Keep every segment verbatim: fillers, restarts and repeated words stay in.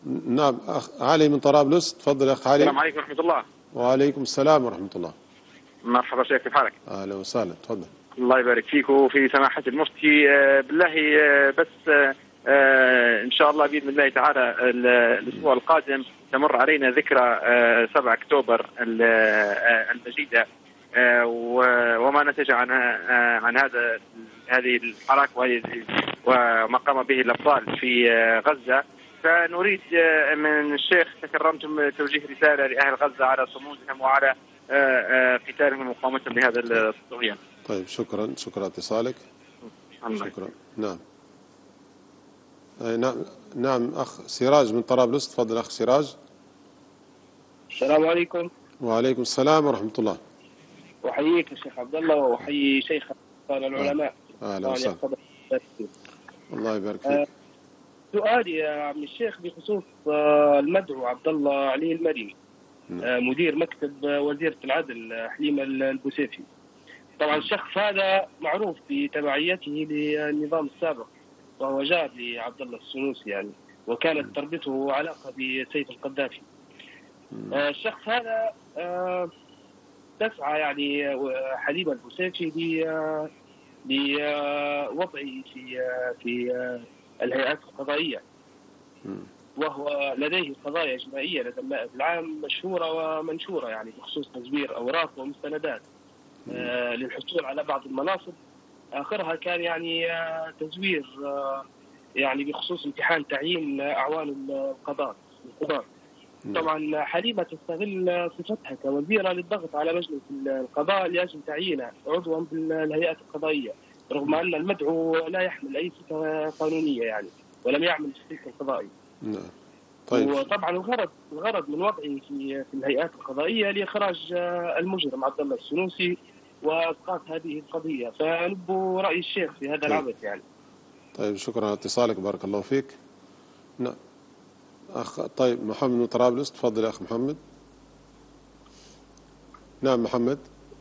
نعم، أخ علي من طرابلس، تفضل يا أخ علي. السلام عليكم ورحمة الله. وعليكم السلام ورحمة الله. مرحبا شيخ، كيف حالك؟ أهلا وسهلا، تفضل. الله يبارك فيك وفي سماحة المفتي. بالله بس إن شاء الله بإذن الله تعالى الأسبوع القادم تمر علينا ذكرى سبعة أكتوبر المجيدة، وما نتج عن عن هذا هذه الحراك وما قام به الأبطال في غزة. فنريد من الشيخ تكرمتم توجيه رسالة لأهل غزة على صمودهم وعلى قتالهم ومقاومتهم لهذا الطغيان. طيب، شكرا شكرا اتصالك. شكرا. نعم نعم نعم أخ سراج من طرابلس، تفضل أخ سراج. السلام عليكم. وعليكم السلام ورحمة الله. أحييك يا شيخ عبد الله وأحيي شيخ العلماء. أهلا وسهلا. الله يبارك فيك. آه سؤالي يا عم الشيخ بخصوص آه المدعو عبد الله علي المدني، آه مدير مكتب وزيرة العدل حليمة البوسيفي. طبعا الشخص هذا معروف بتبعيته للنظام السابق، وهو جار لعبد الله السنوسي يعني، وكانت تربطه علاقة بسيف القذافي. آه الشخص هذا آه تسعى يعني حليمة البوسيفي لوضعه في في الهيئات القضائية، وهو لديه قضايا جنائية لدى النائب العام مشهورة ومنشورة يعني بخصوص تزوير أوراق ومستندات آه للحصول على بعض المناصب. آخرها كان يعني آه تزوير آه يعني بخصوص امتحان تعيين أعوان القضاء القضاء. طبعا حليمة تستغل صفتها كوزيرة للضغط على مجلس القضاء لأجل تعيينه عضوا بالهيئات القضائية، رغم أن المدعو لا يحمل أي صفة قانونية يعني، ولم يعمل في السلك القضائي. نعم. طيب. وطبعا الغرض الغرض من وضعه في في الهيئات القضائية لإخراج المجرم عبد الله السنوسي وإسقاط هذه القضية. فنبو رأي الشيخ في هذا طيب. العبث يعني. طيب، شكرا على اتصالك، بارك الله فيك. نعم أخ طيب محمد من طرابلس، تفضل يا أخ محمد. نعم محمد،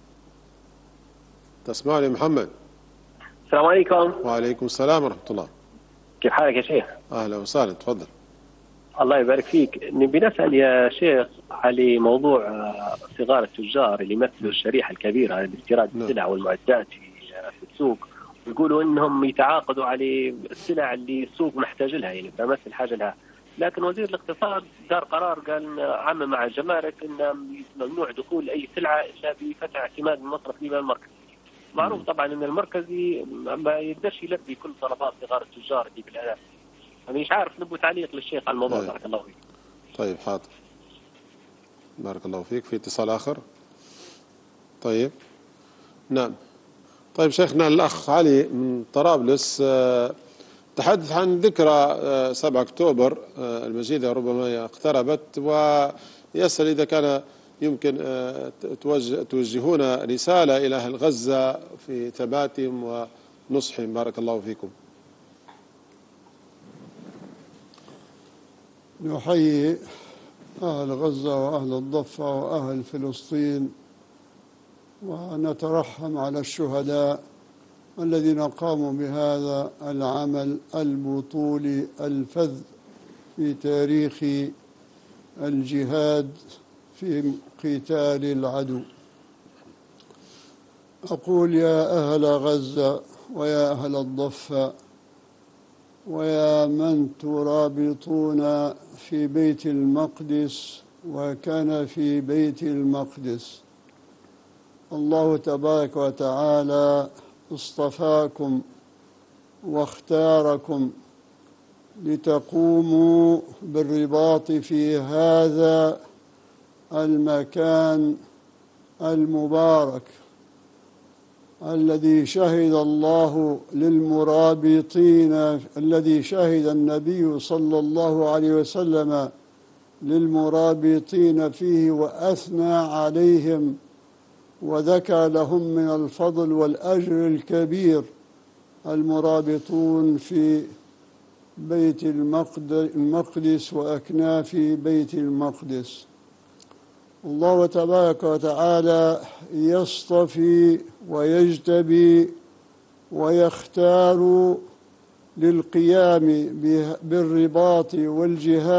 تسمعني محمد؟ السلام عليكم. وعليكم السلام ورحمة الله. كيف حالك يا شيخ؟ أهلا وسهلا، تفضل. الله يبارك فيك. نبي نسأل يا شيخ على موضوع صغار التجار اللي يمثلوا الشريحة الكبيرة على استيراد السلع والمعدات في السوق، ويقولوا انهم يتعاقدوا على السلع اللي السوق محتاج لها يعني تمثل حاجة لها، لكن وزير الاقتصاد دار قرار قال عم مع الجمارك ان ممنوع دخول اي سلعة الا بفتح اعتماد المصرف الى المركزي. معروف طبعا ان المركزي ما يقدرش يلبي كل طلبات صغار التجار اللي بالالاف. انا مش عارف، نبغى تعليق للشيخ على الموضوع. بارك الله فيك. طيب حاضر، بارك الله فيك. في اتصال اخر؟ طيب نعم. طيب شيخنا الأخ علي من طرابلس تحدث عن ذكرى سبعة أكتوبر المجيدة، ربما اقتربت، ويسأل إذا كان يمكن توجهون رسالة إلى أهل غزة في ثباتهم ونصحهم. بارك الله فيكم. نحيي أهل غزة وأهل الضفة وأهل فلسطين، ونترحم على الشهداء الذين قاموا بهذا العمل البطولي الفذ في تاريخ الجهاد في قتال العدو. أقول يا أهل غزة ويا أهل الضفة ويا من ترابطون في بيت المقدس وكان في بيت المقدس، الله تبارك وتعالى اصطفاكم واختاركم لتقوموا بالرباط في هذا المكان المبارك الذي شهد الله للمرابطين، الذي شهد النبي صلى الله عليه وسلم للمرابطين فيه وأثنى عليهم وذكر لهم من الفضل والأجر الكبير المرابطون في بيت المقدس وأكناف بيت المقدس. الله تبارك وتعالى يصطفي ويجتبي ويختار للقيام بالرباط والجهاد